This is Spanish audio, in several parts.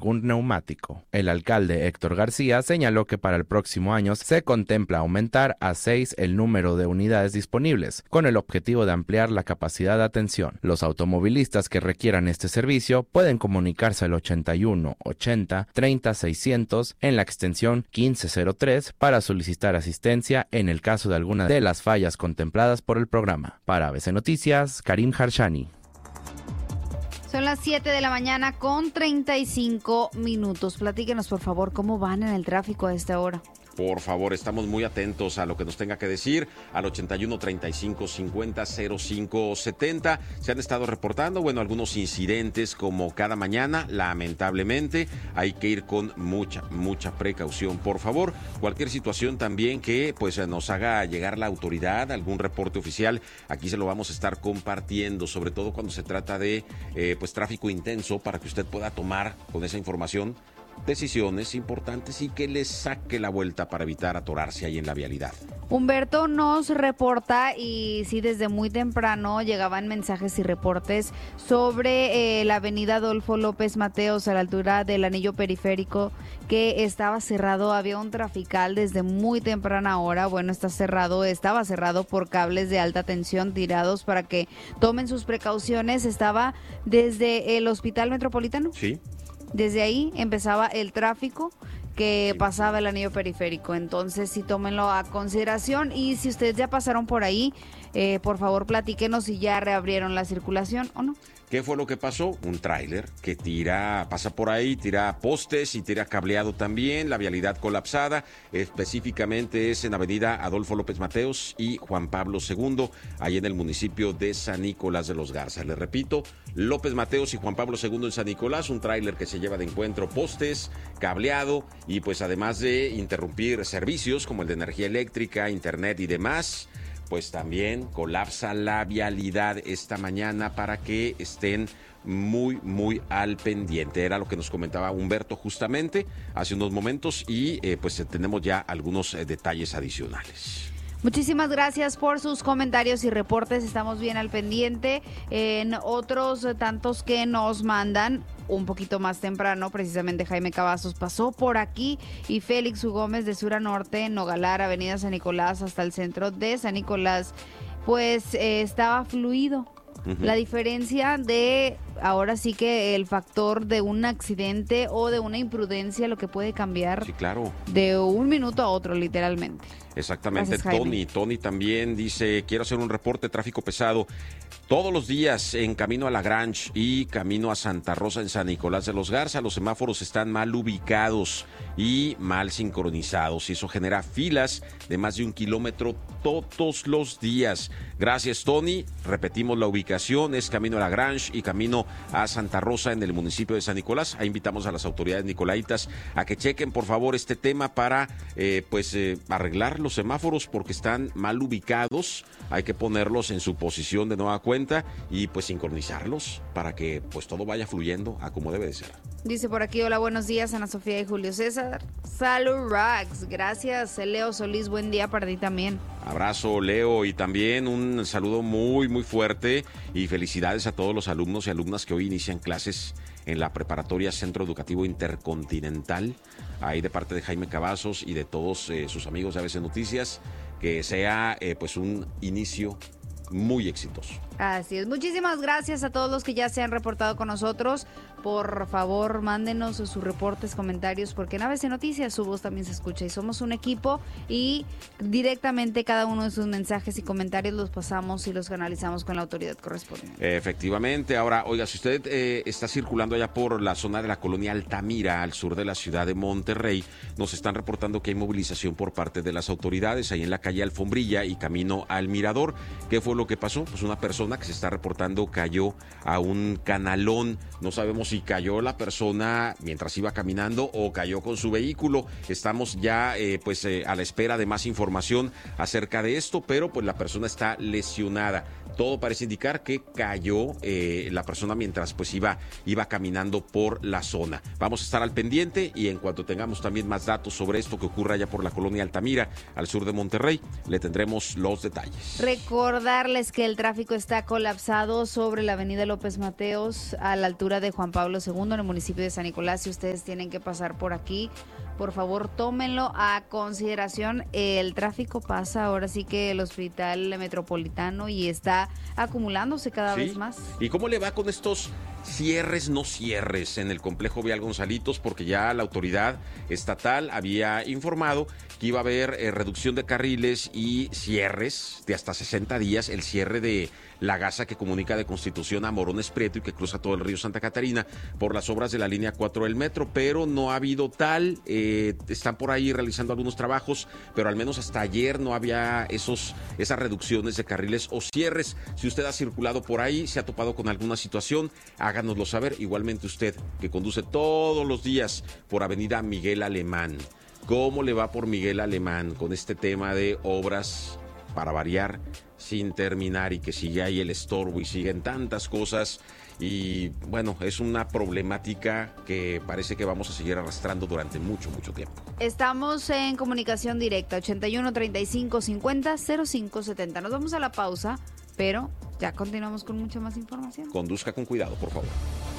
algún neumático. El alcalde Héctor García señaló que para el próximo año se contempla aumentar a 6 el número de unidades disponibles, con el objetivo de ampliar la capacidad de atención. Los automovilistas que requieran este servicio pueden comunicarse al 81 80 30 600 en la extensión 1503 para solicitar asistencia en el caso de alguna de las fallas contempladas por el programa. Para ABC Noticias, Karim Harshani. Son las 7 de la mañana con 35 minutos. Platíquenos, por favor, cómo van en el tráfico a esta hora. Por favor, estamos muy atentos a lo que nos tenga que decir al 81 35 50 05 70. Se han estado reportando, algunos incidentes como cada mañana. Lamentablemente, hay que ir con mucha precaución. Por favor, cualquier situación también que nos haga llegar la autoridad, algún reporte oficial, aquí se lo vamos a estar compartiendo, sobre todo cuando se trata de tráfico intenso, para que usted pueda tomar con esa información decisiones importantes y que les saque la vuelta para evitar atorarse ahí en la vialidad. Humberto nos reporta, y sí, desde muy temprano llegaban mensajes y reportes sobre la avenida Adolfo López Mateos a la altura del anillo periférico, que estaba cerrado. Había un trafical desde muy temprana hora. Estaba cerrado por cables de alta tensión tirados, para que tomen sus precauciones. Estaba desde el Hospital Metropolitano. Sí. Desde ahí empezaba el tráfico que pasaba el anillo periférico. Entonces, sí, tómenlo a consideración. Y si ustedes ya pasaron por ahí, por favor, platíquenos si ya reabrieron la circulación o no. ¿Qué fue lo que pasó? Un tráiler que pasa por ahí, tira postes y tira cableado también, la vialidad colapsada. Específicamente es en avenida Adolfo López Mateos y Juan Pablo II, ahí en el municipio de San Nicolás de los Garza. Les repito, López Mateos y Juan Pablo II en San Nicolás, un tráiler que se lleva de encuentro postes, cableado y además de interrumpir servicios como el de energía eléctrica, internet y demás, también colapsa la vialidad esta mañana, para que estén muy al pendiente. Era lo que nos comentaba Humberto justamente hace unos momentos, y tenemos ya algunos detalles adicionales. Muchísimas gracias por sus comentarios y reportes. Estamos bien al pendiente. En otros tantos que nos mandan un poquito más temprano, precisamente Jaime Cavazos pasó por aquí, y Félix U. Gómez de sur a norte, Nogalar, avenida San Nicolás hasta el centro de San Nicolás, estaba fluido. La diferencia de ahora sí que el factor de un accidente o de una imprudencia, lo que puede cambiar, sí, claro, de un minuto a otro, literalmente. Exactamente. Gracias, Tony también dice: quiero hacer un reporte de tráfico pesado todos los días en camino a La Grange y camino a Santa Rosa en San Nicolás de los Garza. Los semáforos están mal ubicados y mal sincronizados, y eso genera filas de más de 1 kilómetro todos los días. Gracias, Tony. Repetimos la ubicación: es camino a La Grange y camino a Santa Rosa en el municipio de San Nicolás. Ahí invitamos a las autoridades nicolaitas a que chequen, por favor, este tema para arreglar los semáforos, porque están mal ubicados. Hay que ponerlos en su posición de nueva cuenta y sincronizarlos para que todo vaya fluyendo a como debe de ser. Dice por aquí: hola, buenos días, Ana Sofía y Julio César. Salud, Rax. Gracias, Leo Solís. Buen día para ti también. Abrazo, Leo, y también un saludo muy fuerte y felicidades a todos los alumnos y alumnas que hoy inician clases en la preparatoria Centro Educativo Intercontinental, ahí de parte de Jaime Cavazos y de todos sus amigos de ABC Noticias. Que sea un inicio muy exitoso. Así es. Muchísimas gracias a todos los que ya se han reportado con nosotros. Por favor, mándenos sus reportes, comentarios, porque en ABC Noticias su voz también se escucha y somos un equipo, y directamente cada uno de sus mensajes y comentarios los pasamos y los canalizamos con la autoridad correspondiente. Efectivamente. Ahora, oiga, si usted está circulando allá por la zona de la colonia Altamira, al sur de la ciudad de Monterrey, nos están reportando que hay movilización por parte de las autoridades ahí en la calle Alfombrilla y camino al Mirador. ¿Qué fue lo que pasó? Una persona que se está reportando cayó a un canalón. No sabemos si cayó la persona mientras iba caminando o cayó con su vehículo. Estamos ya a la espera de más información acerca de esto, pero la persona está lesionada. todo parece indicar que cayó la persona mientras pues iba caminando por la zona. Vamos a estar al pendiente y en cuanto tengamos también más datos sobre esto que ocurre allá por la colonia Altamira, al sur de Monterrey, le tendremos los detalles. Recordarles que el tráfico está colapsado sobre la avenida López Mateos a la altura de Juan Pablo II en el municipio de San Nicolás. Si ustedes tienen que pasar por aquí, por favor tómenlo a consideración. El tráfico pasa ahora sí que el hospital metropolitano y está acumulándose cada vez más. ¿Y cómo le va con estos cierres, no cierres en el complejo vial Gonzalitos? Porque ya la autoridad estatal había informado que iba a haber reducción de carriles y cierres de hasta 60 días, el cierre de la gasa que comunica de Constitución a Morones Prieto y que cruza todo el río Santa Catarina por las obras de la línea 4 del metro, pero no ha habido tal, están por ahí realizando algunos trabajos, pero al menos hasta ayer no había esas reducciones de carriles o cierres. Si usted ha circulado por ahí, se ha topado con alguna situación, háganoslo saber. Igualmente usted que conduce todos los días por Avenida Miguel Alemán, ¿cómo le va por Miguel Alemán con este tema de obras, para variar, sin terminar y que sigue ahí el estorbo y siguen tantas cosas? Y bueno, es una problemática que parece que vamos a seguir arrastrando durante mucho tiempo. Estamos en comunicación directa, 81 35 50 05 70. Nos vamos a la pausa, pero ya continuamos con mucha más información. Conduzca con cuidado, por favor.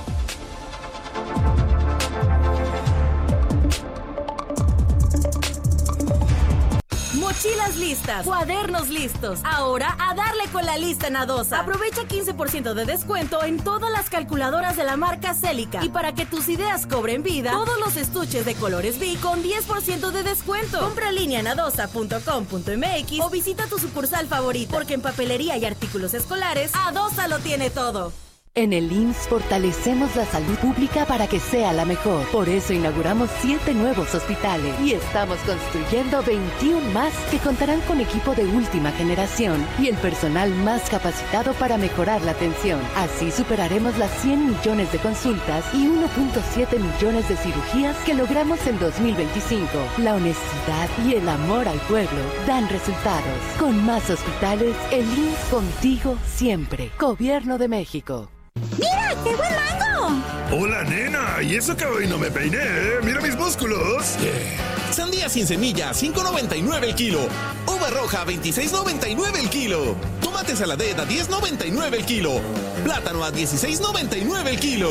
Mochilas listas, cuadernos listos. Ahora a darle con la lista en Adosa. Aprovecha 15% de descuento en todas las calculadoras de la marca Celica. Y para que tus ideas cobren vida, todos los estuches de colores B con 10% de descuento. Compra en línea en adosa.com.mx o visita tu sucursal favorita. Porque en papelería y artículos escolares, Adosa lo tiene todo. En el IMSS fortalecemos la salud pública para que sea la mejor. Por eso inauguramos 7 nuevos hospitales y estamos construyendo 21 más que contarán con equipo de última generación y el personal más capacitado para mejorar la atención. Así superaremos las 100 millones de consultas y 1.7 millones de cirugías que logramos en 2025. La honestidad y el amor al pueblo dan resultados. Con más hospitales, el IMSS contigo siempre. Gobierno de México. ¡Mira, qué buen mango! Hola, nena. ¿Y eso que hoy no me peiné? ¡Mira mis músculos! Sandía sin semilla, $5.99 el kilo. Uva roja, $26.99 el kilo. Tomate saladera, $10.99 el kilo. Plátano a $16.99 el kilo.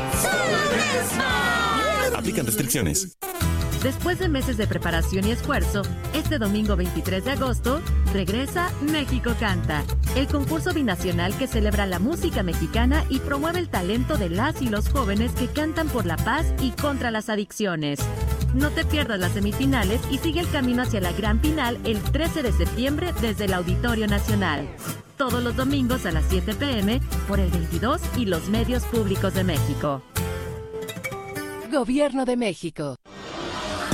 Aplican restricciones. Después de meses de preparación y esfuerzo, este domingo 23 de agosto, regresa México Canta, el concurso binacional que celebra la música mexicana y promueve el talento de las y los jóvenes que cantan por la paz y contra las adicciones. No te pierdas las semifinales y sigue el camino hacia la gran final el 13 de septiembre desde el Auditorio Nacional. Todos los domingos a las 7 p.m. por el 22 y los medios públicos de México. Gobierno de México.